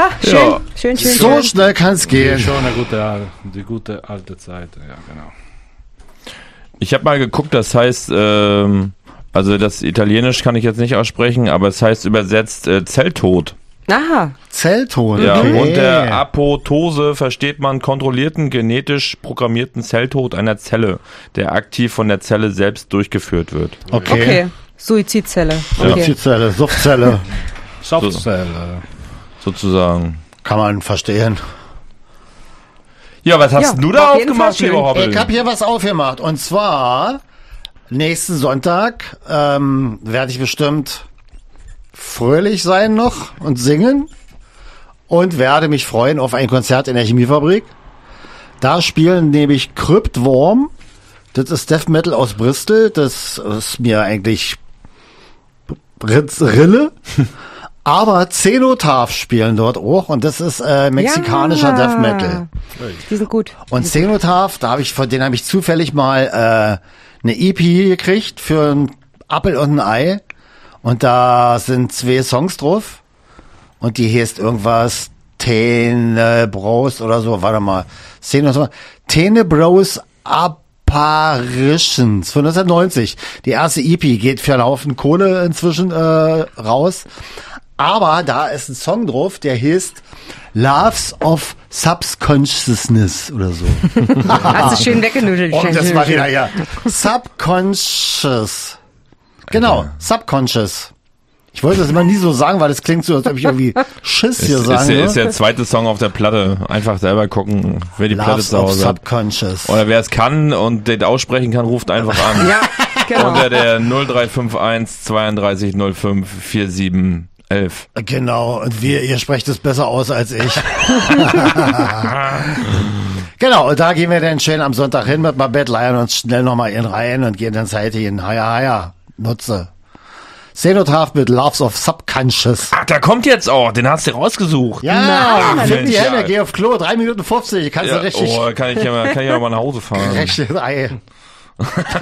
Ha, schön. So schnell kann es gehen. Schon die gute alte Zeit, ja, genau. Ich habe mal geguckt, das heißt, also das Italienisch kann ich jetzt nicht aussprechen, aber es heißt übersetzt Zelltod. Aha. Zelltod. Ja, okay. und der Apoptose versteht man kontrollierten, genetisch programmierten Zelltod einer Zelle, der aktiv von der Zelle selbst durchgeführt wird. Okay. Suizidzelle. Okay. Suizidzelle, Suchtzelle. Softzelle. Sozusagen. Kann man verstehen. Ja, was hast du da auf jeden aufgemacht, Fall lieber schön. Hoppel? Ich habe hier was aufgemacht. Und zwar, nächsten Sonntag werde ich bestimmt fröhlich sein noch und singen und werde mich freuen auf ein Konzert in der Chemiefabrik. Da spielen nämlich Cryptworm. Das ist Death Metal aus Bristol. Das ist mir eigentlich Rille. Aber Cenotaph spielen dort auch und das ist mexikanischer Death Metal. Die sind gut. Und Cenotaph, von denen habe ich zufällig mal eine EP gekriegt für ein Appel und ein Ei. Und da sind 2 Songs drauf. Und die heißt irgendwas Tenebros oder so. Warte mal. Tenebros Apparitions von 1990. Die erste EP geht für einen Haufen Kohle inzwischen raus. Aber da ist ein Song drauf, der heißt Loves of Subconsciousness oder so. Hast du schön weggenudelt. Und das war wieder, ja. Subconscious. Genau, Subconscious. Ich wollte das immer nie so sagen, weil das klingt so, als ob ich irgendwie Schiss hier sagen. Ist der zweite Song auf der Platte. Einfach selber gucken, wer die Platte Loves zu of Hause hat. Subconscious. Oder wer es kann und den aussprechen kann, ruft einfach an. Ja, genau. Unter der 0351 32 05 47 11. Genau, und ihr sprecht es besser aus als ich. Genau, und da gehen wir dann schön am Sonntag hin mit Babette, leiern uns schnell nochmal in rein und gehen dann Seite hin. Haja, nutze. Cenotaph mit Loves of Subconscious. Ach, da kommt jetzt auch. Den hast du rausgesucht. Ja, Nein, nimm die ja. Hände, geh auf Klo, 3 Minuten 50, kannst Ja, du richtig. kann ich ja mal nach Hause fahren. Rechtes Ei.